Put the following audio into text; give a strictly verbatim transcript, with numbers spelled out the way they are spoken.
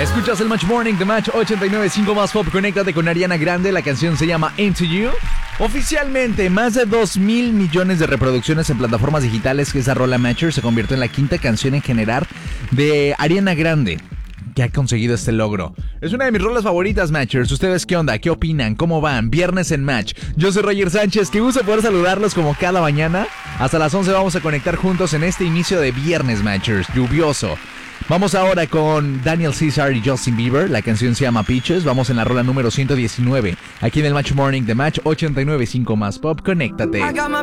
Escuchas el Match Morning de Match ochenta y nueve punto cinco más Pop. Conéctate con Ariana Grande. La canción se llama Into You. Oficialmente, más de dos mil millones de reproducciones en plataformas digitales que esa rola Matcher se convirtió en la quinta canción en generar de Ariana Grande que ha conseguido este logro. Es una de mis rolas favoritas, Matchers. ¿Ustedes qué onda? ¿Qué opinan? ¿Cómo van? Viernes en Match. Yo soy Roger Sánchez. Qué gusto poder saludarlos como cada mañana. Hasta las once vamos a conectar juntos en este inicio de viernes, Matchers. Lluvioso. Vamos ahora con Daniel Caesar y Justin Bieber. La canción se llama Peaches. Vamos en la rola número ciento diecinueve. Aquí en el Match Morning de Match ochenta y nueve punto cinco más Pop. Conéctate. I got my